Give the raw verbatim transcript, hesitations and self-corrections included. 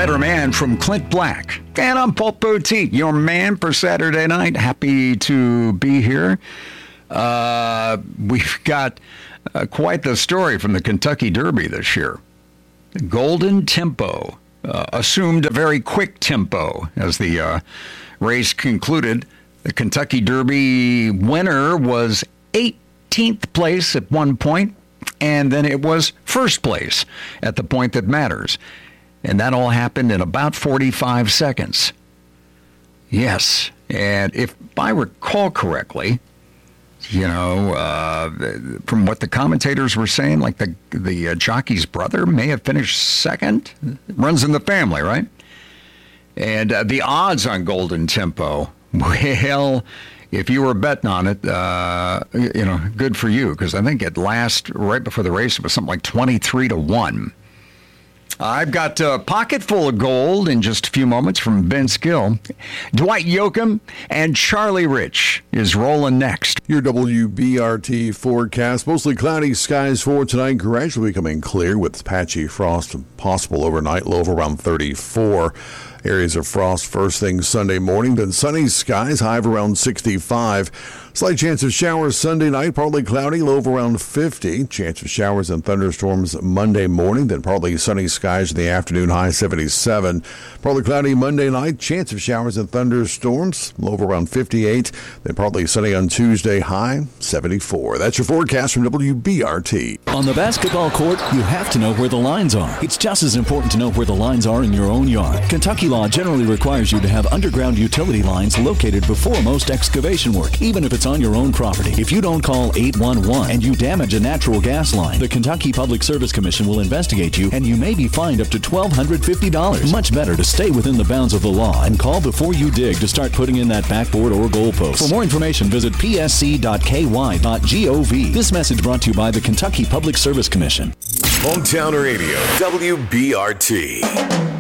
Better Man from Clint Black. And I'm Paul Poteet, your man for Saturday night. Happy to be here. Uh, we've got uh, quite the story from the Kentucky Derby this year. Golden Tempo uh, assumed a very quick tempo as the uh, race concluded. The Kentucky Derby winner was eighteenth place at one point, and then it was first place at the point that matters. And that all happened in about forty-five seconds. Yes, and if I recall correctly, you know, uh, from what the commentators were saying, like the the uh, jockey's brother may have finished second. Runs in the family, right? And uh, the odds on Golden Tempo, well, if you were betting on it, uh, you know, good for you, because I think at last, right before the race, it was something like twenty-three to one. I've got a pocket full of gold in just a few moments from Ben Skill. Dwight Yoakam and Charlie Rich is rolling next. Your W B R T forecast. Mostly cloudy skies for tonight, gradually becoming clear with patchy frost possible overnight, low of around thirty-four. Areas of frost first thing Sunday morning, then sunny skies, high of around sixty-five. Slight chance of showers Sunday night, partly cloudy, low of around fifty. Chance of showers and thunderstorms Monday morning, then partly sunny skies in the afternoon, high seventy-seven. Partly cloudy Monday night, chance of showers and thunderstorms, low of around fifty-eight. Then partly sunny on Tuesday, high seventy-four. That's your forecast from W B R T. On the basketball court, you have to know where the lines are. It's just as important to know where the lines are in your own yard. Kentucky law generally requires you to have underground utility lines located before most excavation work, even if it's on your own property. If you don't call eight one one and you damage a natural gas line, the Kentucky Public Service Commission will investigate you, and you may be fined up to one thousand two hundred fifty dollars. Much better to stay within the bounds of the law and call before you dig to start putting in that backboard or goalpost. For more information, visit p s c dot k y dot gov. This message brought to you by the Kentucky Public Service Commission. Hometown Radio, W B R T.